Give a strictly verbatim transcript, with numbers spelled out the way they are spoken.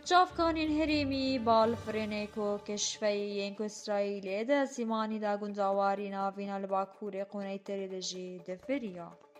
چافکانین هەرێمی باڵفرێنێک و کشفەی ئیسرائیلێ دە سیمانی دا گونجاواری ناڤینا لە باکوورێ قونەی تەرێ دەژی دەفریە.